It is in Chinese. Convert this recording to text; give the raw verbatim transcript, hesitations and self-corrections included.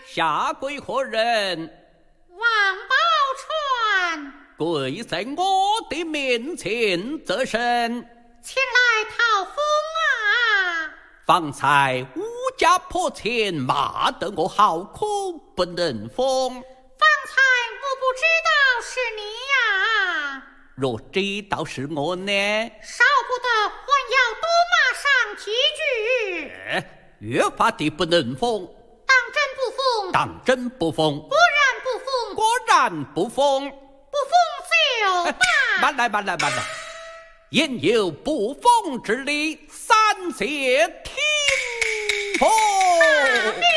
下跪何人？ 王宝钏。 跪在我的面前，这身前来讨封啊！ 方才吴家婆前骂得我好苦，不能封。 方才我不知道是你呀。 若知道是我呢？ 少不得还要多骂上几句。 呃、越发的不能封。 当真不封？ 当真不封。 果然不封。 果然不封。 不封就罢。 慢来慢来慢来，言有不封之理，三谢听奉。